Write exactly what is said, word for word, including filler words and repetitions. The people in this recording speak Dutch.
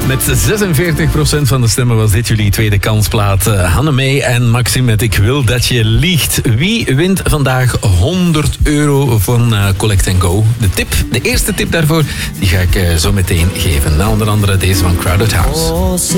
Met zesenveertig procent van de stemmen was dit jullie tweede kansplaat. Uh, Hannemey en Maxime met Ik wil dat je liegt. Wie wint vandaag honderd euro van uh, Collect and Go? De tip, de eerste tip daarvoor, die ga ik uh, zo meteen geven. Na onder andere deze van Crowded House.